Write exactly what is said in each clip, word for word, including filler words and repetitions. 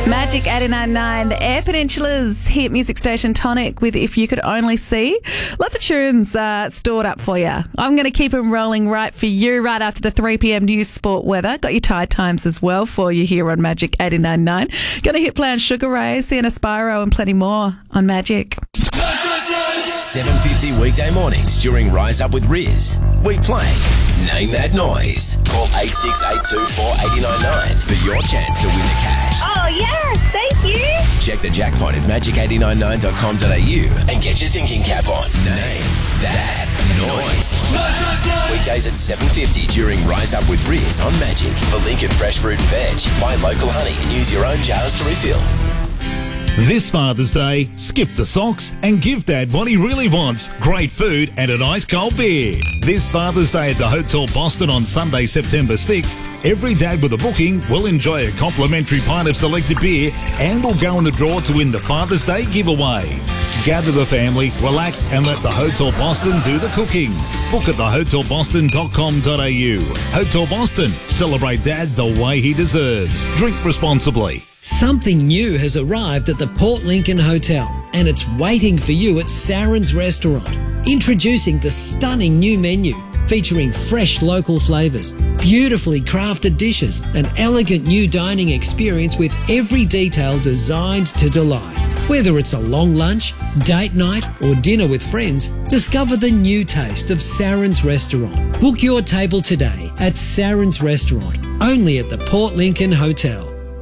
Magic eighty-nine point nine, the Air Peninsula's hit music station Tonic with If You Could Only See. Lots of tunes uh, stored up for you. I'm going to keep them rolling right for you right after the three p.m. news, sport, weather. Got your tide times as well for you here on Magic eighty-nine point nine. Going to hit play on Sugar Ray, Sienna Spyro and plenty more on Magic. seven fifty weekday mornings during Rise Up with Riz. We play Name That Noise. Call eight six eight two four eight nine nine for your chance to win the cash. Oh, yes, thank you. Check the jackpot at magic eight nine nine dot com dot a u and get your thinking cap on. Name That Noise. Weekdays at seven fifty during Rise Up with Riz on Magic. For Lincoln Fresh Fruit and Veg, buy local honey and use your own jars to refill. This Father's Day, skip the socks and give Dad what he really wants, great food and an ice cold beer. This Father's Day at the Hotel Boston on Sunday, September sixth, every dad with a booking will enjoy a complimentary pint of selected beer and will go in the draw to win the Father's Day giveaway. Gather the family, relax and let the Hotel Boston do the cooking. Book at the hotel boston dot com dot a u. Hotel Boston, celebrate Dad the way he deserves. Drink responsibly. Something new has arrived at the Port Lincoln Hotel and it's waiting for you at Saren's Restaurant. Introducing the stunning new menu featuring fresh local flavours, beautifully crafted dishes, an elegant new dining experience with every detail designed to delight. Whether it's a long lunch, date night or dinner with friends, discover the new taste of Saren's Restaurant. Book your table today at Saren's Restaurant, only at the Port Lincoln Hotel.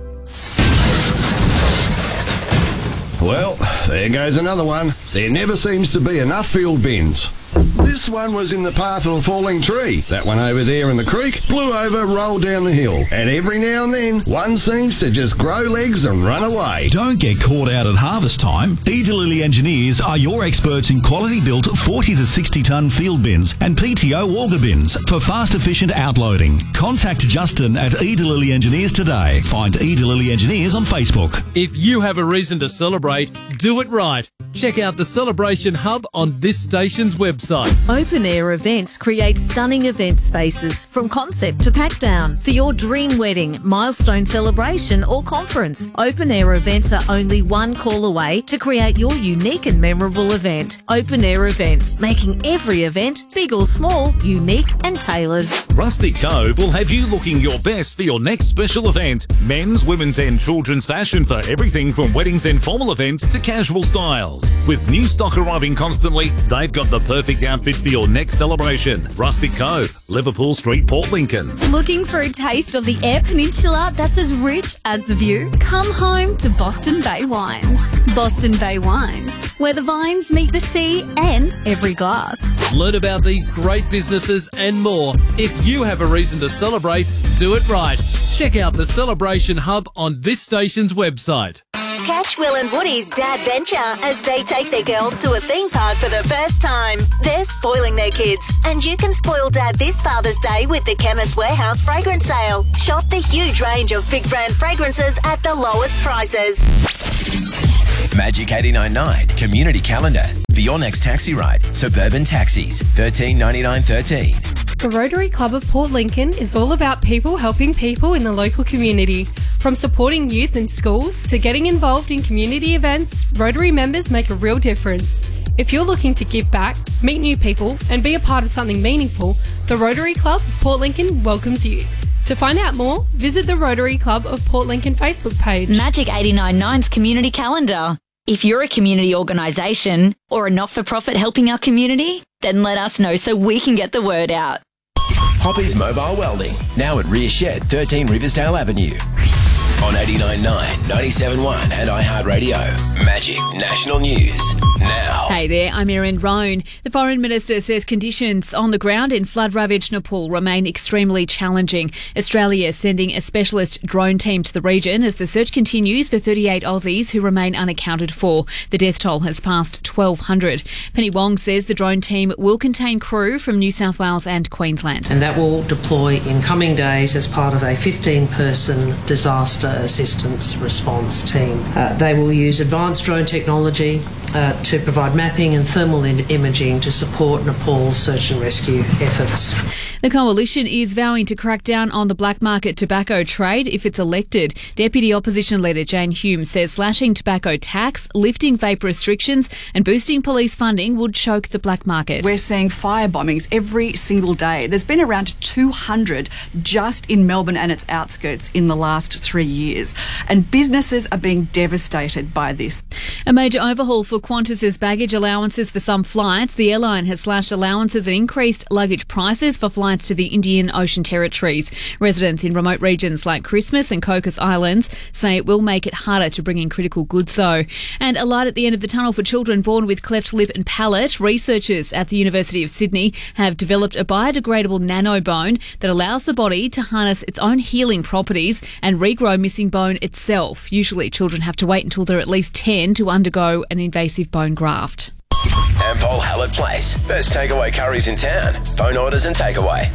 Well, there goes another one. There never seems to be enough field bins. This one was in the path of a falling tree. That one over there in the creek blew over, rolled down the hill. And every now and then, one seems to just grow legs and run away. Don't get caught out at harvest time. Edalili Engineers are your experts in quality-built forty to sixty tonne field bins and P T O auger bins for fast, efficient outloading. Contact Justin at Edalili Engineers today. Find Edalili Engineers on Facebook. If you have a reason to celebrate, do it right. Check out the Celebration Hub on this station's website. Open Air Events create stunning event spaces from concept to pack down. For your dream wedding, milestone celebration or conference, Open Air Events are only one call away to create your unique and memorable event. Open Air Events, making every event, big or small, unique and tailored. Rustic Cove will have you looking your best for your next special event. Men's, women's and children's fashion for everything from weddings and formal events to casual styles. With new stock arriving constantly, they've got the perfect outfit for your next celebration. Rustic Cove, Liverpool Street, Port Lincoln. Looking for a taste of the Air Peninsula that's as rich as the view? Come home to Boston Bay Wines. Boston Bay Wines, where the vines meet the sea and every glass. Learn about these great businesses and more. If you have a reason to celebrate, do it right. Check out the Celebration Hub on this station's website. Catch Will and Woody's Dad Venture as they take their girls to a theme park for the first time. They're spoiling their kids, and you can spoil Dad this Father's Day with the Chemist Warehouse fragrance sale. Shop the huge range of big brand fragrances at the lowest prices. Magic eighty-nine point nine Community Calendar. For your next taxi ride, Suburban Taxis, thirteen ninety-nine thirteen. The Rotary Club of Port Lincoln is all about people helping people in the local community. From supporting youth in schools to getting involved in community events, Rotary members make a real difference. If you're looking to give back, meet new people and be a part of something meaningful, the Rotary Club of Port Lincoln welcomes you. To find out more, visit the Rotary Club of Port Lincoln Facebook page. Magic eighty-nine point nine's Community Calendar. If you're a community organisation or a not-for-profit helping our community, then let us know so we can get the word out. Hoppy's Mobile Welding, now at Rear Shed, thirteen Riversdale Avenue. On eighty-nine point nine, ninety-seven point one and iHeartRadio. Magic National News now. Hey there, I'm Erin Roan. The Foreign Minister says conditions on the ground in flood-ravaged Nepal remain extremely challenging. Australia is sending a specialist drone team to the region as the search continues for thirty-eight Aussies who remain unaccounted for. The death toll has passed twelve hundred. Penny Wong says the drone team will contain crew from New South Wales and Queensland. And that will deploy in coming days as part of a fifteen person disaster assistance response team. Uh, they will use advanced drone technology uh, to provide mapping and thermal imaging to support Nepal's search and rescue efforts. The Coalition is vowing to crack down on the black market tobacco trade if it's elected. Deputy Opposition Leader Jane Hume says slashing tobacco tax, lifting vape restrictions and boosting police funding would choke the black market. We're seeing fire bombings every single day. There's been around two hundred just in Melbourne and its outskirts in the last three years. And businesses are being devastated by this. A major overhaul for Qantas's baggage allowances for some flights. The airline has slashed allowances and increased luggage prices for flights to the Indian Ocean territories. Residents in remote regions like Christmas and Cocos Islands say it will make it harder to bring in critical goods though. And a light at the end of the tunnel for children born with cleft lip and palate. Researchers at the University of Sydney have developed a biodegradable nanobone that allows the body to harness its own healing properties and regrow missing bone itself. Usually children have to wait until they're at least ten to undergo an invasive bone graft. Ampol Hallett Place. Best takeaway curries in town. Phone orders and takeaway.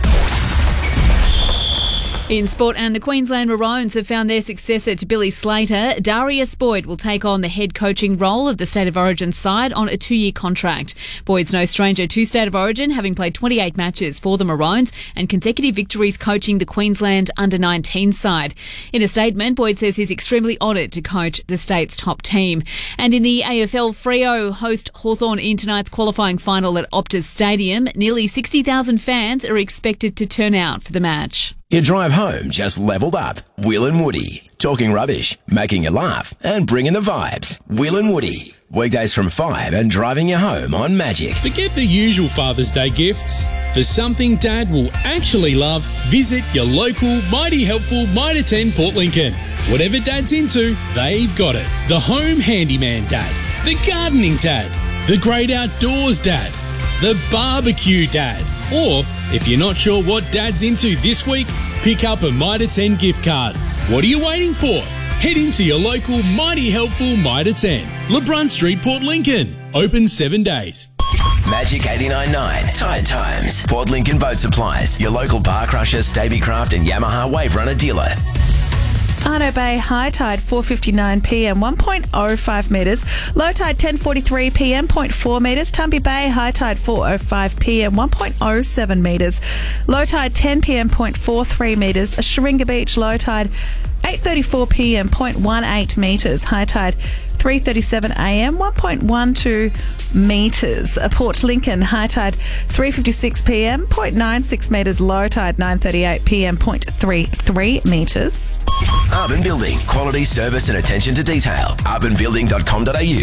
In sport, and the Queensland Maroons have found their successor to Billy Slater. Darius Boyd will take on the head coaching role of the State of Origin side on a two-year contract. Boyd's no stranger to State of Origin, having played twenty-eight matches for the Maroons and consecutive victories coaching the Queensland under nineteen side. In a statement, Boyd says he's extremely honoured to coach the state's top team. And in the A F L, Freo host Hawthorn in tonight's qualifying final at Optus Stadium. Nearly sixty thousand fans are expected to turn out for the match. Your drive home just leveled up. Will and Woody. Talking rubbish, making you laugh, and bringing the vibes. Will and Woody. Weekdays from five and driving you home on Magic. Forget the usual Father's Day gifts. For something Dad will actually love, visit your local Mighty Helpful Mitre ten Port Lincoln. Whatever Dad's into, they've got it. The home handyman dad, the gardening dad, the great outdoors dad, the barbecue dad. Or, if you're not sure what Dad's into this week, pick up a Mitre ten gift card. What are you waiting for? Head into your local Mighty Helpful Mitre ten. LeBrun Street, Port Lincoln. Open seven days. Magic eighty-nine point nine. Tide Times. Port Lincoln Boat Supplies. Your local Bar Crusher, Stabicraft and Yamaha Wave Runner dealer. Arno Bay high tide four fifty-nine p m one point oh five metres. Low tide ten forty-three p m zero point four metres. Tumby Bay high tide four oh five p m one point oh seven metres. Low tide ten p m zero point four three metres. Sharinga Beach low tide eight thirty-four p m zero point one eight metres. High tide three thirty-seven a m one point one two metres. Port Lincoln high tide three fifty-six p m zero point nine six metres. Low tide nine thirty-eight p m zero point three three metres. Urban Building. Quality, service and attention to detail. urban building dot com dot a u.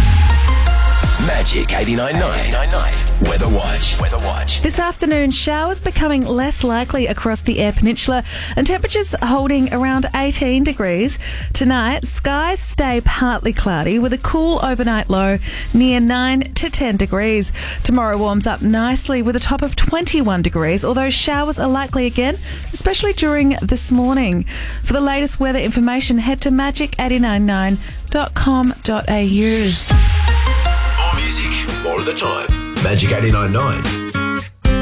Magic eighty-nine point nine. Weather Watch. Weather Watch. This afternoon, showers becoming less likely across the Eyre Peninsula and temperatures holding around eighteen degrees. Tonight, skies stay partly cloudy with a cool overnight low near nine to ten degrees. Tomorrow warms up nicely with a top of twenty-one degrees, although showers are likely again, especially during this morning. For the latest weather information, head to magic eight nine nine dot com dot a u. More music, more of the time. Magic eighty-nine point nine.